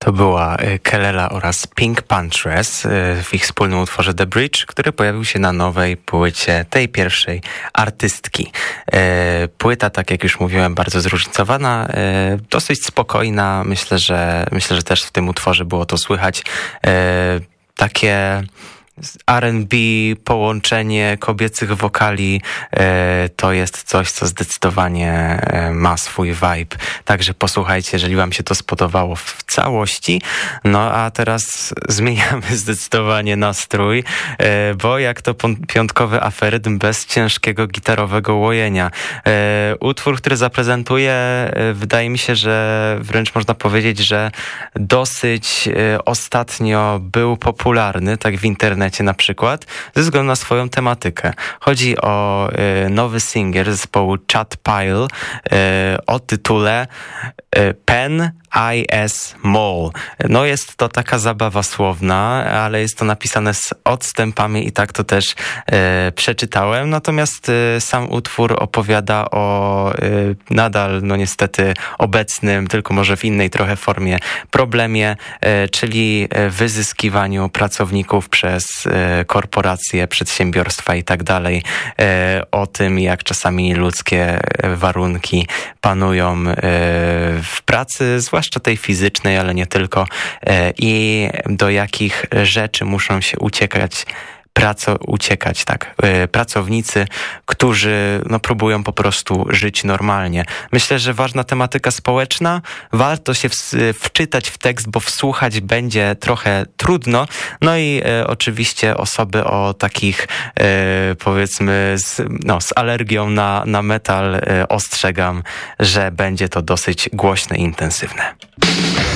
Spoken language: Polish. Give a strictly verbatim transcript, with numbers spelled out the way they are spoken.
To była Kelela oraz Pink Puntress w ich wspólnym utworze The Bridge, który pojawił się na nowej płycie tej pierwszej artystki. Płyta, tak jak już mówiłem, bardzo zróżnicowana, dosyć spokojna. Myślę, że myślę, że też w tym utworze było to słychać. Takie R and B, połączenie kobiecych wokali, e, to jest coś, co zdecydowanie e, ma swój vibe. Także posłuchajcie, jeżeli wam się to spodobało w całości. No a teraz zmieniamy zdecydowanie nastrój, e, bo jak to piątkowy aferytm bez ciężkiego gitarowego łojenia. E, utwór, który zaprezentuję, e, wydaje mi się, że wręcz można powiedzieć, że dosyć e, ostatnio był popularny, tak w internecie na przykład, ze względu na swoją tematykę. Chodzi o y, nowy singiel zespołu Chad Pile y, o tytule y, Pen I S Mall. No jest to taka zabawa słowna, ale jest to napisane z odstępami i tak to też y, przeczytałem. Natomiast y, sam utwór opowiada o y, nadal, no niestety obecnym, tylko może w innej trochę formie, problemie, y, czyli wyzyskiwaniu pracowników przez y, korporacje, przedsiębiorstwa i tak dalej. Y, o tym, jak czasami ludzkie warunki panują y, w pracy, zwłaszcza tej fizycznej, ale nie tylko, i do jakich rzeczy muszą się uciekać, praco, uciekać, tak, pracownicy, którzy no, próbują po prostu żyć normalnie. Myślę, że ważna tematyka społeczna, warto się w, wczytać w tekst, bo wsłuchać będzie trochę trudno, no i e, oczywiście osoby o takich e, powiedzmy z, no, z alergią na, na metal e, ostrzegam, że będzie to dosyć głośne i intensywne.